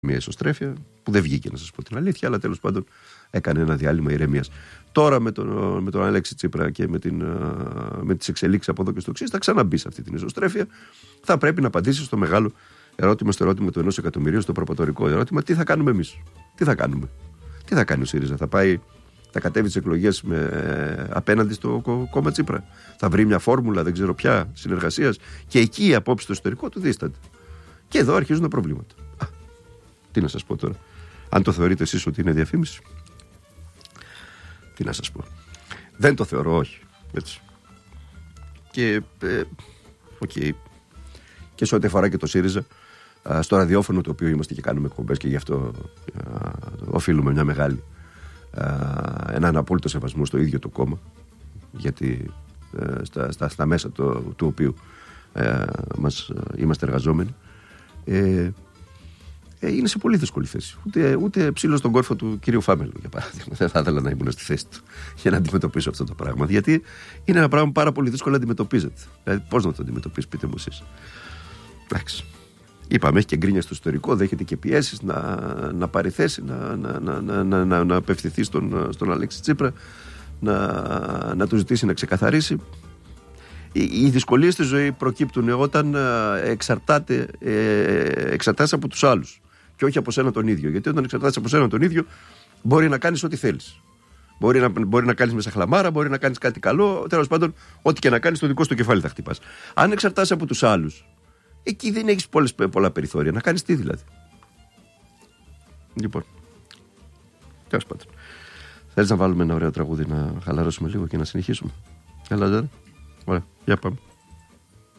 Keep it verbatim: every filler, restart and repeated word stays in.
μια ισοστρέφεια που δεν βγήκε, να σας πω την αλήθεια, αλλά τέλος πάντων έκανε ένα διάλειμμα ηρεμίας. Τώρα με τον, με τον Αλέξη Τσίπρα και με, την, με τις εξελίξεις από εδώ και στο εξής θα ξαναμπεί σε αυτή την ισοστρέφεια. Θα πρέπει να απαντήσει στο μεγάλο ερώτημα, στο ερώτημα του ενός εκατομμυρίου, στο προπατορικό ερώτημα, τι θα κάνουμε εμείς. Τι θα κάνουμε. Τι θα κάνει ο ΣΥΡΙΖΑ, θα πάει, θα κατέβει τις εκλογές με, απέναντι στο κόμμα Τσίπρα. Θα βρει μια φόρμουλα, δεν ξέρω ποια, συνεργασίας, και εκεί οι απόψεις στο εσωτερικό του δίστανται. Και εδώ αρχίζουν τα προβλήματα. Α, τι να σας πω τώρα. Αν το θεωρείτε εσείς ότι είναι διαφήμιση, τι να σας πω. Δεν το θεωρώ, όχι. Έτσι. Και, ε, okay. και σε ό,τι αφορά και το ΣΥΡΙΖΑ, α, στο ραδιόφωνο το οποίο είμαστε και κάνουμε εκπομπές και γι' αυτό α, οφείλουμε μια μεγάλη, α, έναν απόλυτο σεβασμό στο ίδιο το κόμμα, γιατί α, στα, στα, στα μέσα το, του οποίου α, μας, α, είμαστε εργαζόμενοι, ε, ε, είναι σε πολύ δύσκολη θέση. Ούτε, ούτε ψήλο στον κόρφο του κυρίου Φάμελου, για παράδειγμα. Δεν θα ήθελα να ήμουν στη θέση του για να αντιμετωπίσω αυτό το πράγμα. Γιατί είναι ένα πράγμα πάρα πολύ δύσκολο να αντιμετωπίζεται. Δηλαδή, πώς να το αντιμετωπίσει, πείτε μου εσείς. Εντάξει. Είπαμε, έχει και γκρίνια στο ιστορικό, δέχεται και πιέσεις να, να πάρει θέση, να, να, να, να, να, να απευθυνθεί στον, στον Αλέξη Τσίπρα, να, να του ζητήσει να ξεκαθαρίσει. Οι, οι δυσκολίες στη ζωή προκύπτουν όταν εξαρτάται, ε, εξαρτάσαι από τους άλλους και όχι από σένα τον ίδιο. Γιατί όταν εξαρτάσαι από σένα τον ίδιο, μπορεί να κάνεις ό,τι θέλεις. Μπορεί να, μπορεί να κάνεις μέσα χλαμάρα, μπορεί να κάνεις κάτι καλό. Τέλος πάντων, ό,τι και να κάνεις, το δικό σου το κεφάλι θα χτυπάς. Αν εξαρτάσαι από τους άλλους, εκεί δεν έχεις πολλές, πολλά περιθώρια. Να κάνεις τι δηλαδή. Λοιπόν. Τέλος πάντων. Θέλεις να βάλουμε ένα ωραίο τραγούδι να χαλαρώσουμε λίγο και να συνεχίσουμε. Καλά, δεν. Ωραία, για πάμε.